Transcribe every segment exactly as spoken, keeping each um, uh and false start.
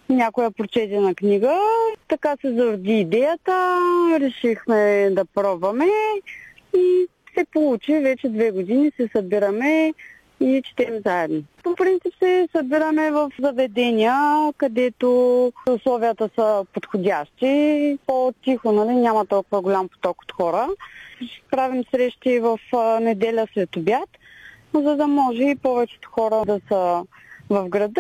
някоя прочетена книга. Така се зароди идеята, решихме да пробваме и се получи. Вече две години се събираме и четем заедно. По принцип се събираме в заведения, където условията са подходящи, по-тихо, нали? Няма толкова голям поток от хора. Правим срещи в неделя след обяд, за да може и повечето хора да са в града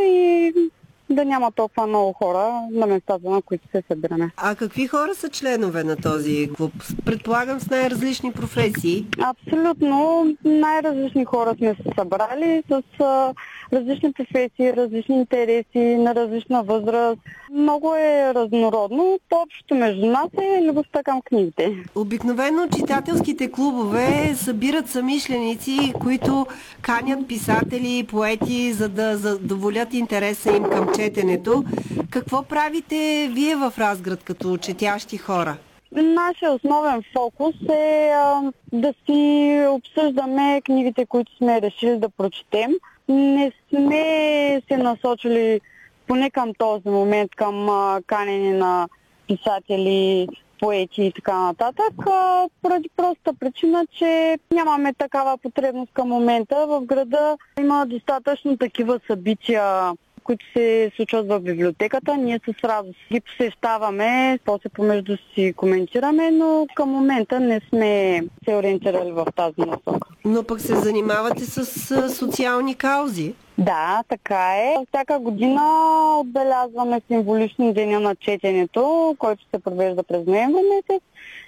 и да няма толкова много хора на местата, на които се събираме. А какви хора са членове на този клуб? Предполагам с най-различни професии. Абсолютно най-различни хора сме се събрали с а, различни професии, различни интереси, на различна възраст. Много е разнородно. Общото между нас е любовта към книгите. Обикновено читателските клубове събират съмишленици, които канят писатели и поети, за да задоволят интереса им към четенето. Какво правите вие в Разград като четящи хора? Нашия основен фокус е а, да си обсъждаме книгите, които сме решили да прочетем. Не сме се насочили поне към този момент към а, канене на писатели, поети и така нататък, а, поради простата причина, че нямаме такава потребност към момента. В града има достатъчно такива събития, които се случват в библиотеката. Ние с радост ги посещаваме, после помежду си коментираме, но към момента не сме се ориентирали в тази насока. Но пък се занимавате с социални каузи. Да, така е. Всяка година отбелязваме символично деня на четенето, който се провежда през ноември месец.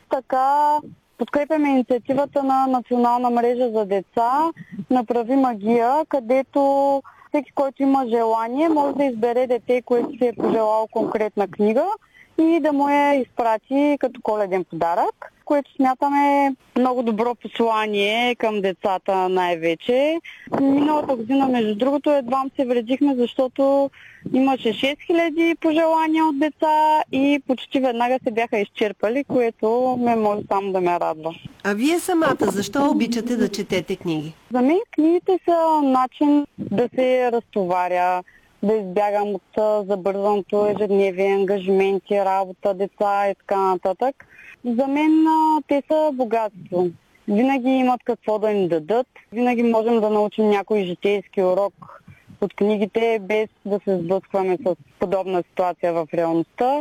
Така подкрепяме инициативата на Национална мрежа за деца "Направи магия", където всеки, който има желание, може да избере дете, което си е пожелал конкретна книга и да му я изпрати като коледен подарък, което смятаме много добро послание към децата най-вече. Миналата година, между другото, едва се вредихме, защото имаше шест хиляди пожелания от деца и почти веднага се бяха изчерпали, което ме може само да ме радва. А вие самата защо обичате да четете книги? За мен книгите са начин да се разтоваря, да избягам от забързаното ежедневие, ангажименти, работа, деца и така нататък. За мен те са богатство. Винаги имат какво да ни дадат. Винаги можем да научим някой житейски урок от книгите, без да се сблъскваме с подобна ситуация в реалността.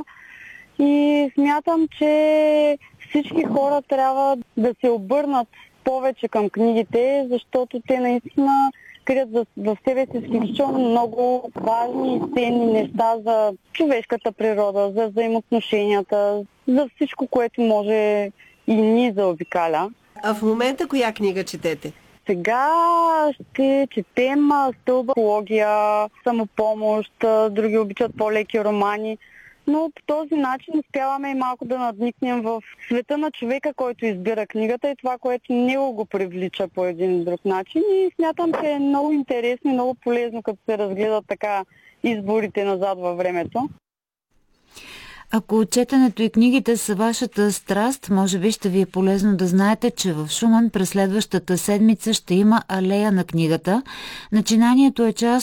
И смятам, че всички хора трябва да се обърнат повече към книгите, защото те наистина крият в себе си изключително много важни и ценни неща за човешката природа, за взаимоотношенията, за всичко, което може и ни заобикаля. А в момента коя книга четете? Сега ще четем стълба екология, самопомощ, други обичат по-леки романи, но по този начин успяваме и малко да надникнем в света на човека, който избира книгата и това, което него го привлича по един или друг начин. И смятам, че е много интересно и много полезно, като се разгледат така изборите назад във времето. Ако четенето и книгите са вашата страст, може би ще ви е полезно да знаете, че в Шуман през следващата седмица ще има алея на книгата. Начинанието е част